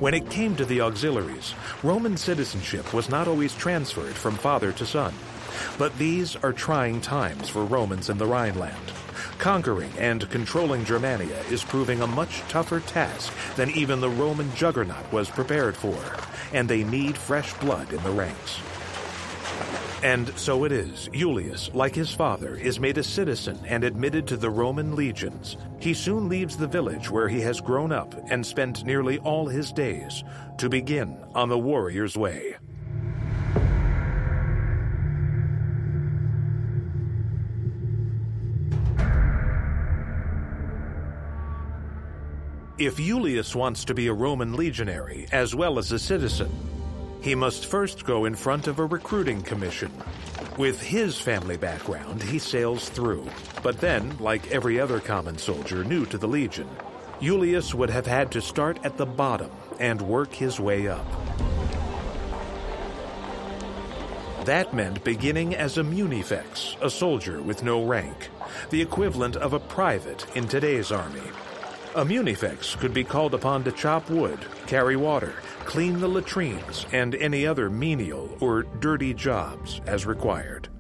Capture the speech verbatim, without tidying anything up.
When it came to the auxiliaries, Roman citizenship was not always transferred from father to son. But these are trying times for Romans in the Rhineland. Conquering and controlling Germania is proving a much tougher task than even the Roman juggernaut was prepared for, and they need fresh blood in the ranks. And so it is, Julius, like his father, is made a citizen and admitted to the Roman legions. He soon leaves the village where he has grown up and spent nearly all his days to begin on the warrior's way. If Julius wants to be a Roman legionary as well as a citizen, he must first go in front of a recruiting commission. With his family background, he sails through. But then, like every other common soldier new to the legion, Julius would have had to start at the bottom and work his way up. That meant beginning as a munifex, a soldier with no rank, the equivalent of a private in today's army. A munifex could be called upon to chop wood, carry water, clean the latrines, and any other menial or dirty jobs as required.